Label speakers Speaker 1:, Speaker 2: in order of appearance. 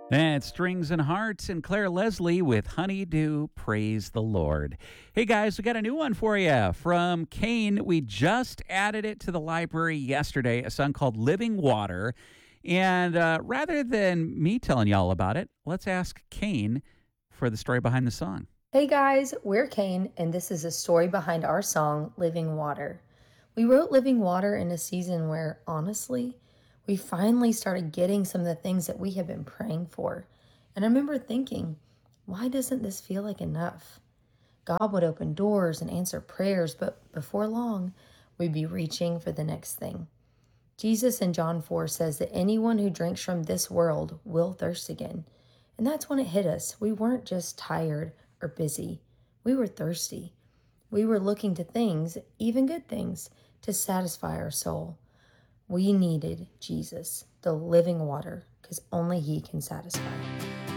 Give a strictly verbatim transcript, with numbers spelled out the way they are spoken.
Speaker 1: That's Strings and Hearts and Claire Leslie with Honeydew. Praise the Lord. Hey guys, we got a new one for you from Kane. We just added it to the library yesterday, a song called Living Water. And uh, rather than me telling y'all about it, let's ask Kane for the story behind the song.
Speaker 2: Hey guys, we're Kane, and this is a story behind our song, Living Water. We wrote Living Water in a season where, honestly, we finally started getting some of the things that we have been praying for. And I remember thinking, why doesn't this feel like enough? God would open doors and answer prayers, but before long, we'd be reaching for the next thing. Jesus in John four says that anyone who drinks from this world will thirst again. And that's when it hit us. We weren't just tired or busy. We were thirsty. We were looking to things, even good things, to satisfy our soul. We needed Jesus, the living water, because only He can satisfy.